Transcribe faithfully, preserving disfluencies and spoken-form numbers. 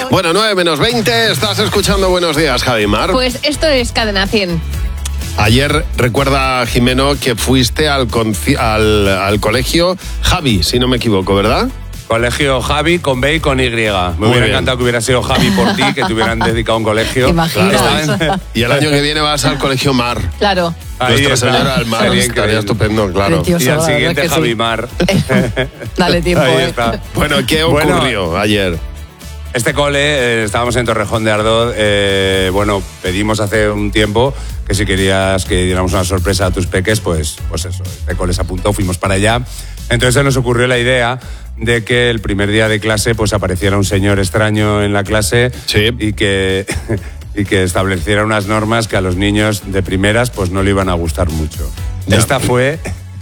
Bueno, nueve menos veinte, estás escuchando Buenos Días, Javi Mar. Pues esto es Cadena cien. Ayer, recuerda, Jimeno, que fuiste al, conci- al, al colegio Javi, si no me equivoco, ¿verdad? Colegio Javi con B y con Y. Me Muy hubiera bien. encantado que hubiera sido Javi por ti, que te hubieran dedicado un colegio. ¿Te imaginas? Claro. Y el año que viene vas al colegio Mar. Claro. Ahí Nuestra está. Señora del Mar, Sería estaría increíble. estupendo, claro. Precioso. Y al la verdad siguiente que sí. Javi Mar. Dale tiempo, Ahí eh. está. Bueno, ¿qué Bueno, ocurrió ayer? Este cole, eh, estábamos en Torrejón de Ardoz, eh, bueno, pedimos hace un tiempo que si querías que diéramos una sorpresa a tus peques, pues, pues eso, este cole se apuntó, fuimos para allá. Entonces se nos ocurrió la idea de que el primer día de clase pues apareciera un señor extraño en la clase Sí. y que, y que estableciera unas normas que a los niños de primeras pues no le iban a gustar mucho. Ya. Esta fue